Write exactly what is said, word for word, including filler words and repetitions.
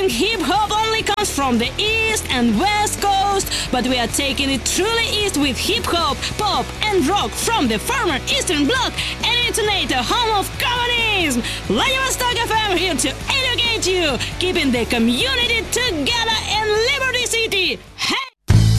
think hip-hop only comes from the East and West Coast, but we are taking it truly east with hip-hop, pop and rock from the former Eastern Bloc and intonate a home of communism. Vladivostok F M here to educate you, keeping the community together in Liberty City.